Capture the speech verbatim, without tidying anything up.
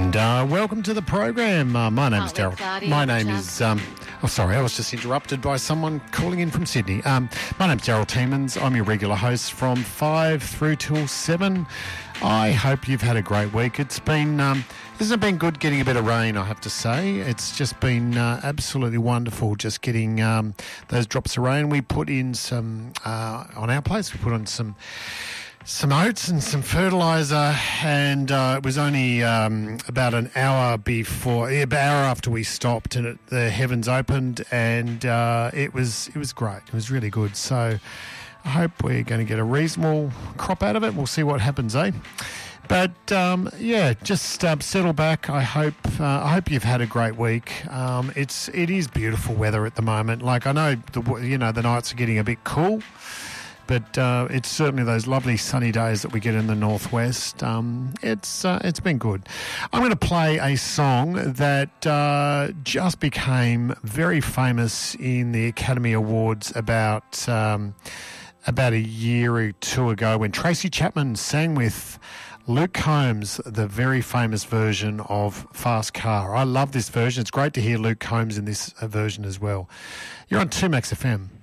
And uh, welcome to the program. Uh, my name's Daryl. My name is... Um, oh, sorry, I was just interrupted by someone calling in from Sydney. Um, my name's Daryl Tiemans. I'm your regular host from five through till seven. I hope you've had a great week. It's been... Um, hasn't it been good getting a bit of rain, I have to say. It's just been uh, absolutely wonderful just getting um, those drops of rain. We put in some... Uh, on our place, we put on some... some oats and some fertiliser, and uh, it was only um, about an hour before, yeah, about an hour after we stopped, and it, the heavens opened, and uh, it was it was great. It was really good. So I hope we're going to get a reasonable crop out of it. We'll see what happens, eh? But um, yeah, just uh, settle back. I hope uh, I hope you've had a great week. Um, it's it is beautiful weather at the moment. Like I know the you know the nights are getting a bit cool. But uh, it's certainly those lovely sunny days that we get in the northwest. Um, it's uh, it's been good. I'm going to play a song that uh, just became very famous in the Academy Awards about um, about a year or two ago when Tracy Chapman sang with Luke Combs, the very famous version of Fast Car. I love this version. It's great to hear Luke Combs in this version as well. You're on two Max F M.